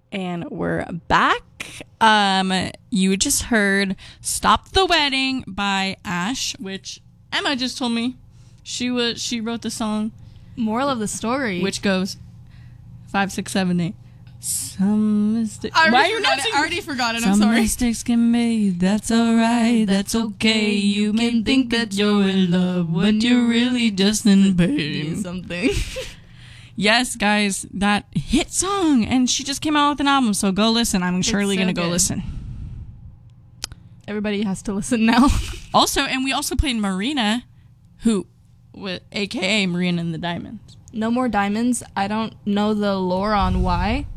And we're back. You just heard Stop the Wedding by Ash, which Emma just told me she wrote the song. Moral of the story. Which goes 5, 6, 7, 8. Some mistakes. I already forgot it. I'm sorry. Some mistakes can be made. That's alright. That's okay. You can think that you're in love when you're really just in pain. Something. Yes, guys, that hit song, and she just came out with an album, so go listen. I'm surely going to go listen. Everybody has to listen now. Also, and we also played Marina, aka Marina and the Diamonds. No More Diamonds. I don't know the lore on why,